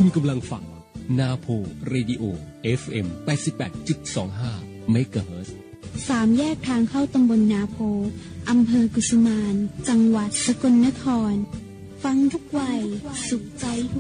คุณกำลังฟังนาโพเรดิโอ FM 88.25 เมกะเฮิรตซ์ 3 แยกทางเข้าตำบลนาโพอำเภอกุสุมานจังหวัดสกลนครฟังทุกวัยสุขใจทุก